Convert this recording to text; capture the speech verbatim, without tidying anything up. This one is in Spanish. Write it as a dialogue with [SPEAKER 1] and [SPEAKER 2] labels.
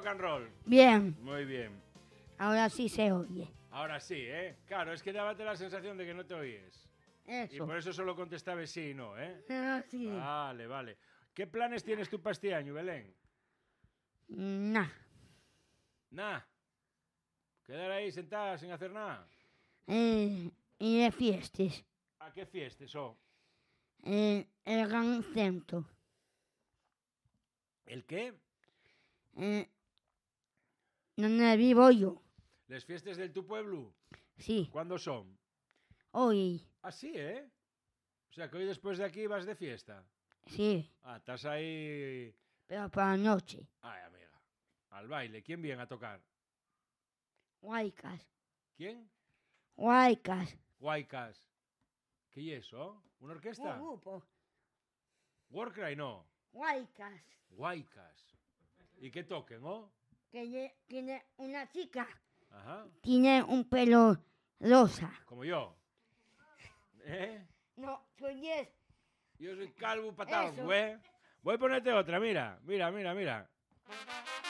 [SPEAKER 1] rock and roll?
[SPEAKER 2] Bien.
[SPEAKER 1] Muy bien.
[SPEAKER 2] Ahora sí se oye.
[SPEAKER 1] Ahora sí, ¿eh? Claro, es que dábate la sensación de que no te oyes.
[SPEAKER 2] Eso.
[SPEAKER 1] Y por eso solo contestabas sí y no, ¿eh?
[SPEAKER 2] Ah, sí.
[SPEAKER 1] Vale, vale. ¿Qué planes tienes tú para este año, Belén?
[SPEAKER 2] Nah.
[SPEAKER 1] Nah. ¿Quedar ahí sentada sin hacer nada?
[SPEAKER 2] Eh, y de fiestas.
[SPEAKER 1] ¿A qué fiestas, oh?
[SPEAKER 2] Eh, el gran centro.
[SPEAKER 1] ¿El qué?
[SPEAKER 2] Eh, donde vivo yo.
[SPEAKER 1] ¿Las fiestas del tu pueblo?
[SPEAKER 2] Sí.
[SPEAKER 1] ¿Cuándo son?
[SPEAKER 2] Hoy.
[SPEAKER 1] Ah, sí, ¿eh? O sea, que hoy después de aquí vas de fiesta.
[SPEAKER 2] Sí.
[SPEAKER 1] Ah, estás ahí...
[SPEAKER 2] Pero por la noche.
[SPEAKER 1] Ay, amiga. Al baile. ¿Quién viene a tocar?
[SPEAKER 2] Huaycas.
[SPEAKER 1] ¿Quién?
[SPEAKER 2] Huaycas.
[SPEAKER 1] Huaycas. ¿Qué es eso? ¿Una orquesta?
[SPEAKER 2] Un grupo.
[SPEAKER 1] Warcry, no.
[SPEAKER 2] Huaycas.
[SPEAKER 1] Huaycas. ¿Y qué toquen, oh?
[SPEAKER 2] Que lle- tiene una chica.
[SPEAKER 1] Ajá.
[SPEAKER 2] Tiene un pelo rosa.
[SPEAKER 1] Como yo. ¿Eh?
[SPEAKER 2] No, soy es.
[SPEAKER 1] Yo soy calvo patado,
[SPEAKER 2] Eso.
[SPEAKER 1] güey. Voy a ponerte otra, mira. Mira, mira, mira.